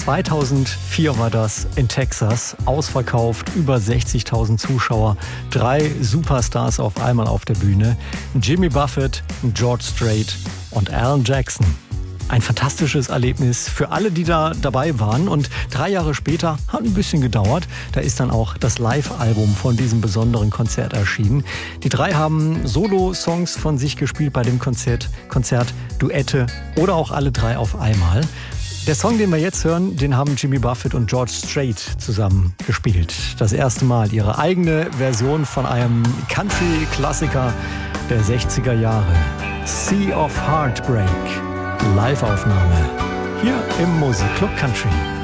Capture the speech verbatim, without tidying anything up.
zweitausendvier war das in Texas, ausverkauft, über sechzigtausend Zuschauer, drei Superstars auf einmal auf der Bühne, Jimmy Buffett, George Strait und Alan Jackson. Ein fantastisches Erlebnis für alle, die da dabei waren. Und drei Jahre später, hat ein bisschen gedauert, da ist dann auch das Live-Album von diesem besonderen Konzert erschienen. Die drei haben Solo-Songs von sich gespielt bei dem Konzert, Konzert, Duette oder auch alle drei auf einmal. Der Song, den wir jetzt hören, den haben Jimmy Buffett und George Strait zusammen gespielt. Das erste Mal ihre eigene Version von einem Country-Klassiker der sechziger Jahre. Sea of Heartbreak. Live-Aufnahme hier im Musikclub Country.